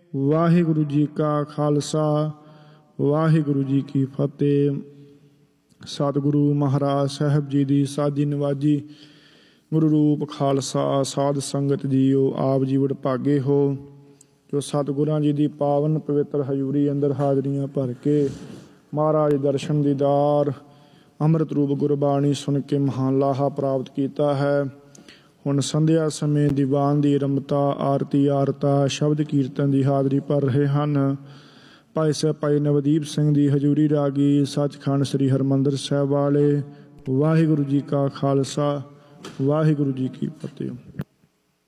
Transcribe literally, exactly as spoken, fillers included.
ਵਾਹਿਗੁਰੂ ਜੀ ਕਾ ਖਾਲਸਾ ਵਾਹਿਗੁਰੂ ਜੀ ਕੀ ਫਤਿਹ। ਸਤਿਗੁਰੂ ਮਹਾਰਾਜ ਸਾਹਿਬ ਜੀ ਦੀ ਸਾਜੀ ਨਵਾਜੀ ਗੁਰੂ ਰੂਪ ਖਾਲਸਾ ਸਾਧ ਸੰਗਤ ਜੀਓ, ਆਪ ਜੀ ਵਡਭਾਗੇ ਹੋ ਜੋ ਸਤਿਗੁਰਾਂ ਜੀ ਦੀ ਪਾਵਨ ਪਵਿੱਤਰ ਹਜ਼ੂਰੀ ਅੰਦਰ ਹਾਜ਼ਰੀਆਂ ਭਰ ਕੇ ਮਹਾਰਾਜ ਦਰਸ਼ਨ ਦੀਦਾਰ ਅੰਮ੍ਰਿਤ ਰੂਪ ਗੁਰਬਾਣੀ ਸੁਣ ਕੇ ਮਹਾਨ ਲਾਹਾ ਪ੍ਰਾਪਤ ਕੀਤਾ ਹੈ। ਹੁਣ ਸੰਧਿਆ ਸਮੇਂ ਦੀਵਾਨ ਦੀ ਰਮਤਾ, ਆਰਤੀ ਆਰਤਾ, ਸ਼ਬਦ ਕੀਰਤਨ ਦੀ ਹਾਜ਼ਰੀ ਭਰ ਰਹੇ ਹਨ। ਭਾਈ ਸਾਹਿਬ ਭਾਈ ਨਵਦੀਪ ਸਿੰਘ ਦੀ ਹਜ਼ੂਰੀ ਰਾਗੀ ਸੱਚਖੰਡ ਸ੍ਰੀ ਹਰਿਮੰਦਰ ਸਾਹਿਬ ਵਾਲੇ। ਵਾਹਿਗੁਰੂ ਜੀ ਕਾ ਖਾਲਸਾ ਵਾਹਿਗੁਰੂ ਜੀ ਕੀ ਫਤਿਹ।